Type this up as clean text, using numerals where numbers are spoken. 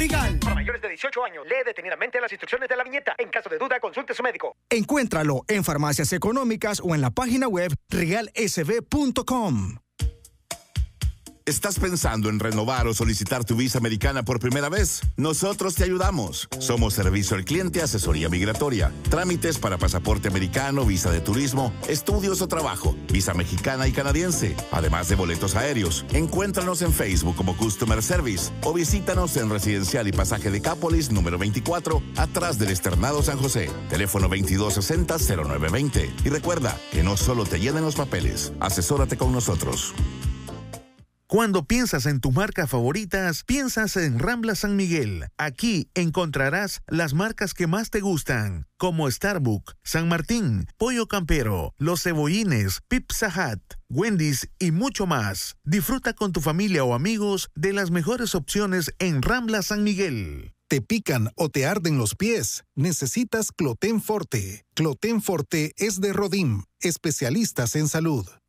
Trigal. Para mayores de 18 años, lee detenidamente las instrucciones de la viñeta. En caso de duda, consulte a su médico. Encuéntralo en farmacias económicas o en la página web trigalsb.com. ¿Estás pensando en renovar o solicitar tu visa americana por primera vez? Nosotros te ayudamos. Somos Servicio al Cliente, Asesoría Migratoria. Trámites para pasaporte americano, visa de turismo, estudios o trabajo, visa mexicana y canadiense, además de boletos aéreos. Encuéntranos en Facebook como Customer Service o visítanos en Residencial y Pasaje de Cápolis, número 24, atrás del Externado San José. Teléfono 2260-0920. Y recuerda que no solo te llenen los papeles, asesórate con nosotros. Cuando piensas en tus marcas favoritas, piensas en Rambla San Miguel. Aquí encontrarás las marcas que más te gustan, como Starbucks, San Martín, Pollo Campero, Los Cebollines, Pizza Hut, Wendy's y mucho más. Disfruta con tu familia o amigos de las mejores opciones en Rambla San Miguel. ¿Te pican o te arden los pies? Necesitas Cloten Forte. Cloten Forte es de Rodim, especialistas en salud.